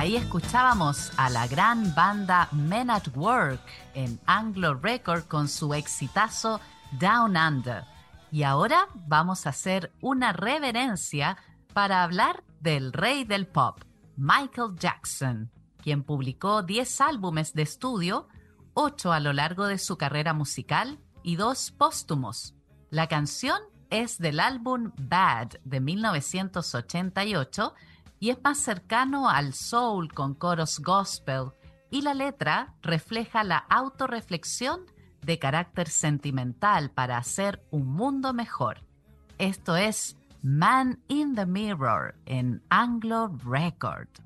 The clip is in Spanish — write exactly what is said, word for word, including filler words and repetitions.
Ahí escuchábamos a la gran banda Men at Work en Anglo Record con su exitazo Down Under. Y ahora vamos a hacer una reverencia para hablar del rey del pop, Michael Jackson, quien publicó diez álbumes de estudio, ocho a lo largo de su carrera musical y dos póstumos. La canción es del álbum Bad de mil novecientos ochenta y ocho y es más cercano al soul con coros gospel, y la letra refleja la autorreflexión de carácter sentimental para hacer un mundo mejor. Esto es Man in the Mirror en Anglo Record.